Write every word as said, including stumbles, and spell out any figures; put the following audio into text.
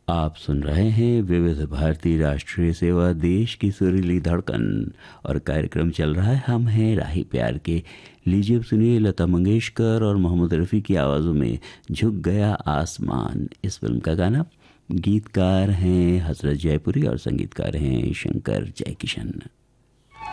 आप सुन रहे हैं विविध भारती राष्ट्रीय सेवा, देश की सुरीली धड़कन, और कार्यक्रम चल रहा है हम हैं राही प्यार के। लीजिए अब सुनिए लता मंगेशकर और मोहम्मद रफ़ी की आवाज़ों में झुक गया आसमान, इस फिल्म का गाना। गीतकार हैं हसरत जयपुरी और संगीतकार हैं शंकर जयकिशन।